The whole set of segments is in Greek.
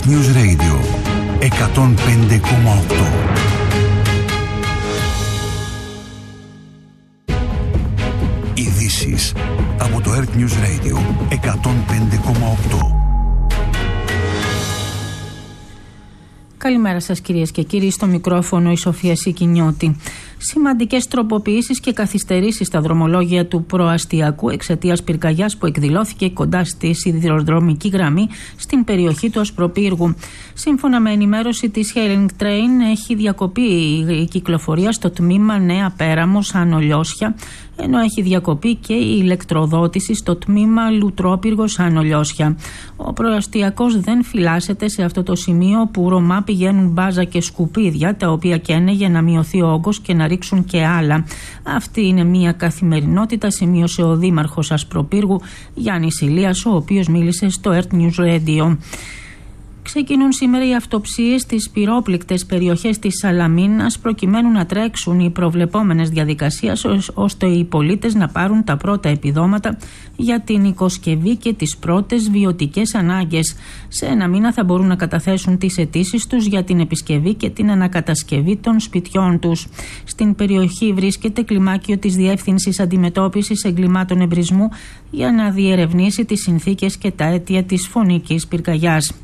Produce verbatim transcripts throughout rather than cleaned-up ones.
Earth News Radio εκατόν πέντε κόμμα οκτώ. Ειδήσεις από το Earth News Radio εκατόν πέντε κόμμα οκτώ. Καλημέρα σας κυρίες και κύριοι, στο μικρόφωνο η Σοφία Σικινιώτη. Σημαντικές τροποποιήσεις και καθυστερήσεις στα δρομολόγια του προαστιακού εξαιτίας πυρκαγιάς που εκδηλώθηκε κοντά στη σιδηροδρομική γραμμή στην περιοχή του Ασπροπύργου. Σύμφωνα με ενημέρωση της Hailing Train, έχει διακοπεί η κυκλοφορία στο τμήμα Νέα Πέραμος Άνω Λιώσια, ενώ έχει διακοπεί και η ηλεκτροδότηση στο τμήμα Λουτρόπυργος Άνω Λιώσια. Ο προαστιακός δεν φυλάσσεται σε αυτό το σημείο που Ρωμά πηγαίνουν μπάζα και σκουπίδια, τα οποία καίνε για να μειωθεί ο όγκος και να ρίξουν και άλλα. Αυτή είναι μια καθημερινότητα, σημείωσε ο δήμαρχος Ασπροπύργου Γιάννης Ηλίας, ο οποίος μίλησε στο Earth News Radio. Ξεκινούν σήμερα οι αυτοψίες στις πυρόπληκτες περιοχές της Σαλαμίνας προκειμένου να τρέξουν οι προβλεπόμενες διαδικασίες ώστε οι πολίτες να πάρουν τα πρώτα επιδόματα για την οικοσκευή και τις πρώτες βιωτικές ανάγκες. Σε ένα μήνα θα μπορούν να καταθέσουν τις αιτήσεις τους για την επισκευή και την ανακατασκευή των σπιτιών τους. Στην περιοχή βρίσκεται κλιμάκιο της Διεύθυνσης Αντιμετώπισης Εγκλημάτων Εμπρισμού για να διερευνήσει τις συνθήκες και τα αίτια της φωνικής πυρκαγιάς.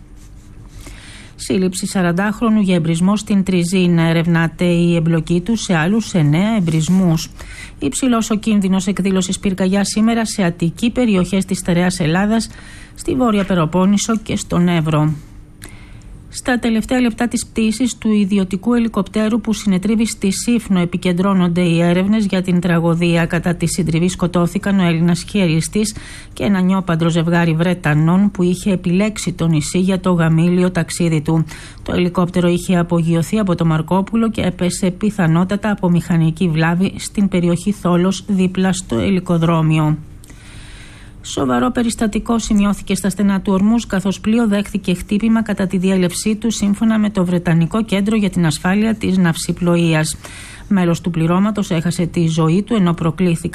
Σύλληψη σαραντάχρονου για εμπρισμό στην Τριζίνα. Ερευνάται η εμπλοκή του σε άλλους εννέα εμπρισμούς. Υψηλός ο κίνδυνος εκδήλωσης πυρκαγιάς σήμερα σε αττική περιοχές της στερεάς Ελλάδας, στη Βόρεια Πελοπόννησο και στον Εύρο. Στα τελευταία λεπτά της πτήσης του ιδιωτικού ελικοπτέρου που συνετρίβει στη Σύφνο επικεντρώνονται οι έρευνες για την τραγωδία. Κατά τη συντριβή σκοτώθηκαν ο Έλληνας χειριστής και ένα νιόπαντρο ζευγάρι Βρετανών που είχε επιλέξει το νησί για το γαμήλιο ταξίδι του. Το ελικόπτερο είχε απογειωθεί από το Μαρκόπουλο και έπεσε πιθανότατα από μηχανική βλάβη στην περιοχή Θόλος δίπλα στο ελικοδρόμιο. Σοβαρό περιστατικό σημειώθηκε στα στενά του Ορμούζ, καθώς πλοίο δέχθηκε χτύπημα κατά τη διέλευσή του, σύμφωνα με το Βρετανικό Κέντρο για την Ασφάλεια της Ναυσιπλοείας. Μέλος του πληρώματος έχασε τη ζωή του ενώ προκλήθηκαν